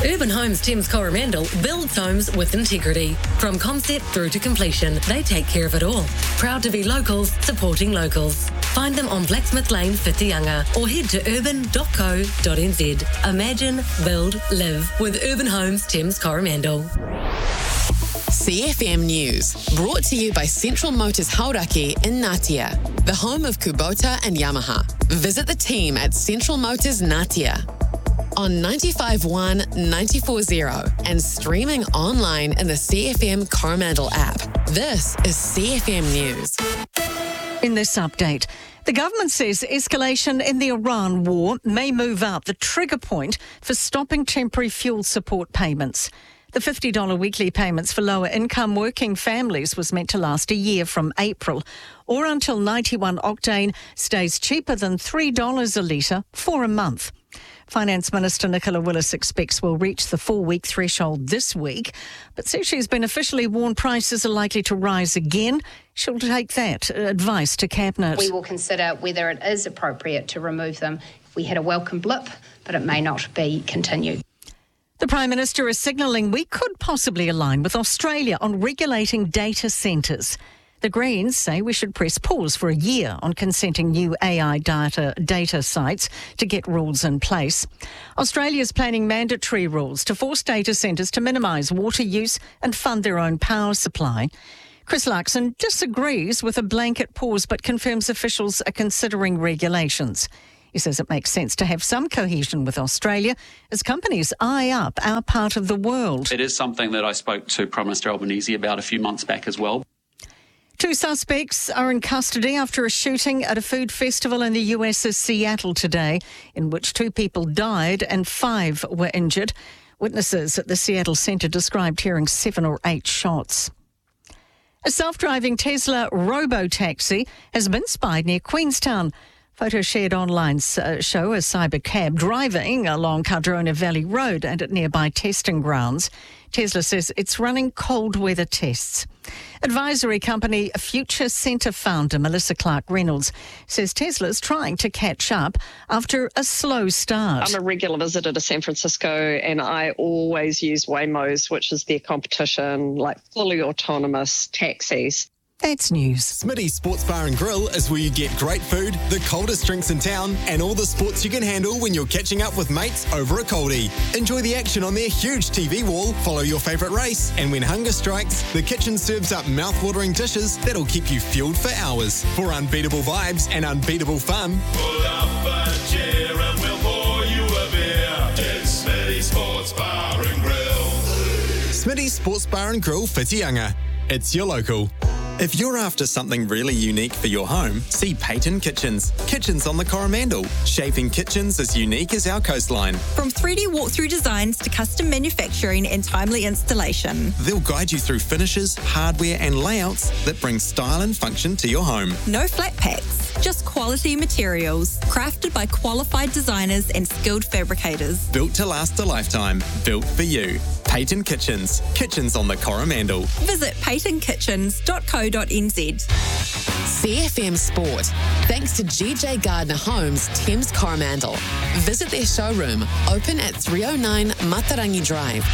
Urban Homes Thames Coromandel builds homes with integrity. From concept through to completion, they take care of it all. Proud to be locals, supporting locals. Find them on Blacksmith Lane, Whitianga, or head to urban.co.nz. Imagine, build, live with Urban Homes Thames Coromandel. CFM News, brought to you by Central Motors Hauraki in Ngatea, the home of Kubota and Yamaha. Visit the team at Central Motors Ngatea on 95.1, 94.0 and streaming online in the CFM Coromandel app. This is CFM News. In this update, the government says escalation in the Iran war may move up the trigger point for stopping temporary fuel support payments. The $50 weekly payments for lower income working families was meant to last a year from April, or until 91 octane stays cheaper than $3 a litre for a month. Finance Minister Nicola Willis expects we'll reach the 4-week threshold this week, but says she's been officially warned prices are likely to rise again. She'll take that advice to Cabinet. We will consider whether it is appropriate to remove them if we had a welcome blip, but it may not be continued. The Prime Minister is signalling we could possibly align with Australia on regulating data centres. The Greens say we should press pause for a year on consenting new AI data sites to get rules in place. Australia's planning mandatory rules to force data centres to minimise water use and fund their own power supply. Chris Luxon disagrees with a blanket pause but confirms officials are considering regulations. He says it makes sense to have some cohesion with Australia as companies eye up our part of the world. It is something that I spoke to Prime Minister Albanese about a few months back as well. 2 suspects are in custody after a shooting at a food festival in the US's Seattle today, in which 2 people died and 5 were injured. Witnesses at the Seattle Centre described hearing 7 or 8 shots. A self-driving Tesla robo-taxi has been spied near Queenstown. Photos shared online show a cyber cab driving along Cardrona Valley Road and at nearby testing grounds. Tesla says it's running cold weather tests. Advisory company Future Centre founder Melissa Clark-Reynolds says Tesla's trying to catch up after a slow start. I'm a regular visitor to San Francisco and I always use Waymos, which is their competition, like fully autonomous taxis. That's news. Smitty's Sports Bar and Grill is where you get great food, the coldest drinks in town, and all the sports you can handle when you're catching up with mates over a coldie. Enjoy the action on their huge TV wall, follow your favourite race, and when hunger strikes, the kitchen serves up mouth-watering dishes that'll keep you fueled for hours. For unbeatable vibes and unbeatable fun, pull up a chair and we'll pour you a beer. It's Smitty's Sports Bar and Grill. Smitty's Sports Bar and Grill, Whitianga. It's your local. If you're after something really unique for your home, see Payton Kitchens. Kitchens on the Coromandel, shaping kitchens as unique as our coastline. From 3D walkthrough designs to custom manufacturing and timely installation. They'll guide you through finishes, hardware and layouts that bring style and function to your home. No flat packs, just quality materials, crafted by qualified designers and skilled fabricators. Built to last a lifetime, built for you. Payton Kitchens. Kitchens on the Coromandel. Visit paytonkitchens.co.nz. CFM Sport. Thanks to GJ Gardner Homes, Thames Coromandel. Visit their showroom, open at 309 Matarangi Drive.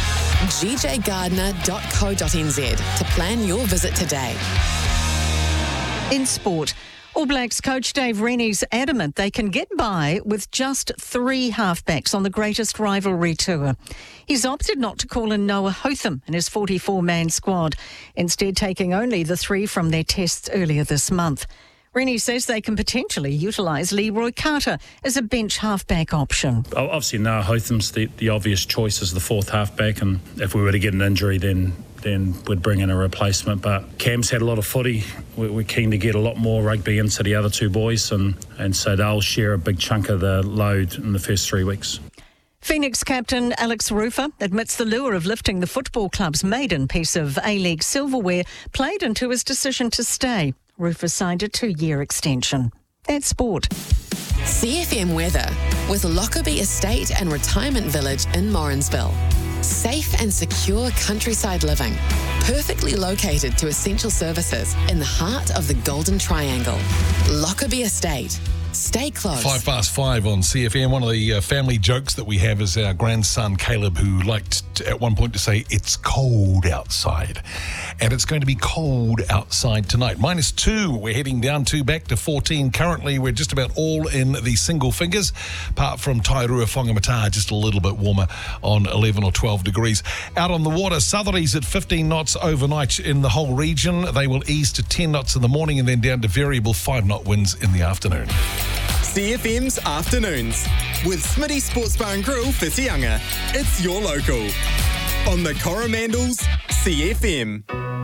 gjgardner.co.nz to plan your visit today. In sport, All Blacks coach Dave Rennie's adamant they can get by with just 3 halfbacks on the greatest rivalry tour. He's opted not to call in Noah Hotham in his 44-man squad, instead taking only the 3 from their tests earlier this month. Rennie says they can potentially utilise Leroy Carter as a bench halfback option. Obviously, Noah Hotham's the obvious choice as the 4th halfback, and if we were to get an injury, then we'd bring in a replacement. But Cam's had a lot of footy. We're keen to get a lot more rugby into the other 2 boys, and so they'll share a big chunk of the load in the first 3 weeks. Phoenix captain Alex Rufer admits the lure of lifting the football club's maiden piece of A-League silverware played into his decision to stay. Rufer signed a 2-year extension. That's sport. CFM weather with Lockerbie Estate and Retirement Village in Morrinsville. Safe and secure countryside living, perfectly located to essential services in the heart of the Golden Triangle. Lockerbie Estate. Stay close. 5:05 on CFM. One of the family jokes that we have is our grandson Caleb, who liked at one point to say, "It's cold outside." And it's going to be cold outside tonight. -2. We're heading down back to 14. Currently, we're just about all in the single figures, apart from Tairua Whangamata, just a little bit warmer on 11 or 12 degrees. Out on the water, southerlies at 15 knots overnight in the whole region. They will ease to 10 knots in the morning and then down to variable 5-knot winds in the afternoon. CFM's Afternoons with Smitty Sports Bar and Grill, Whitianga. It's your local. On the Coromandels, CFM.